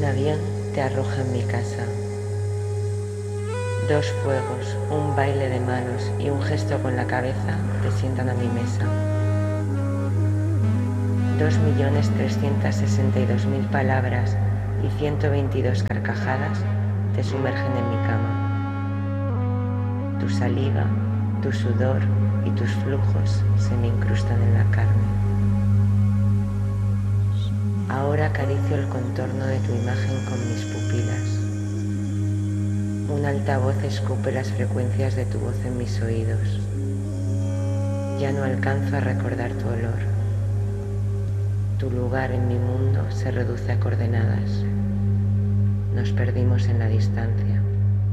avión te arroja en mi casa. Dos fuegos, un baile de manos y un gesto con la cabeza te sientan a mi mesa. 2.362.000 palabras y 122 carcajadas te sumergen en mi cama. Tu saliva, tu sudor y tus flujos se me incrustan en la carne. Ahora acaricio el contorno de tu imagen con mis pupilas. Un altavoz escupe las frecuencias de tu voz en mis oídos. Ya no alcanzo a recordar tu olor. Tu lugar en mi mundo se reduce a coordenadas. Nos perdimos en la distancia.